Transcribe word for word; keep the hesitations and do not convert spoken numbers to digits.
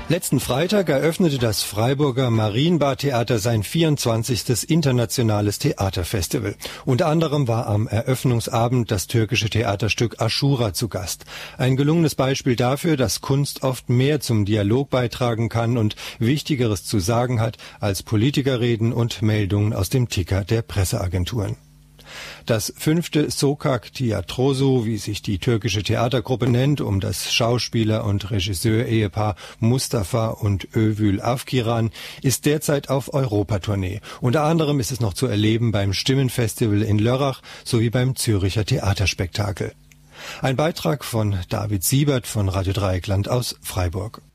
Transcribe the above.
Letzten Freitag eröffnete das Freiburger Marienbad-Theater sein vierundzwanzigstes internationales Theaterfestival. Unter anderem war am Eröffnungsabend das türkische Theaterstück Aşura zu Gast. Ein gelungenes Beispiel dafür, dass Kunst oft mehr zum Dialog beitragen kann und Wichtigeres zu sagen hat als Politikerreden und Meldungen aus dem Ticker der Presseagenturen. Das fünfte Sokak Tiyatrosu, wie sich die türkische Theatergruppe nennt, um das Schauspieler- und Regisseur-Ehepaar Mustafa und Övül Avkiran, ist derzeit auf Europatournee. Unter anderem ist es noch zu erleben beim Stimmenfestival in Lörrach sowie beim Züricher Theaterspektakel. Ein Beitrag von David Siebert von Radio Dreieckland aus Freiburg.